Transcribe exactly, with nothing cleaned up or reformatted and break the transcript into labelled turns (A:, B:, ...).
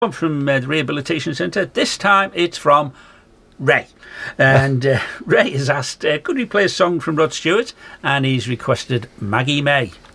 A: from uh, the Rehabilitation Centre. This time it's from Ray. And uh, Ray has asked, uh, could we play a song from Rod Stewart? And he's requested Maggie May.